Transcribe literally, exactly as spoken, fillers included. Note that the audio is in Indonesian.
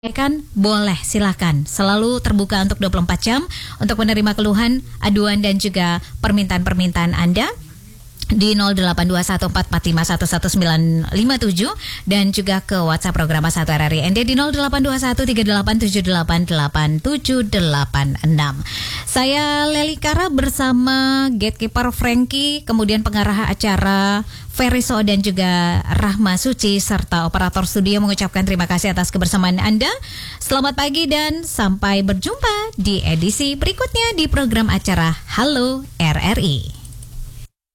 Kan boleh, silakan. Selalu terbuka untuk dua puluh empat jam untuk menerima keluhan, aduan dan juga permintaan-permintaan Anda di nol delapan dua satu empat empat lima satu satu sembilan lima tujuh dan juga ke WhatsApp program satu R R I N D di nol delapan dua satu tiga delapan tujuh delapan delapan tujuh delapan enam. Saya Leli Kara bersama Gatekeeper Frankie, kemudian pengarah acara Feriso dan juga Rahma Suci serta operator studio mengucapkan terima kasih atas kebersamaan Anda. Selamat pagi dan sampai berjumpa di edisi berikutnya di program acara Halo R R I.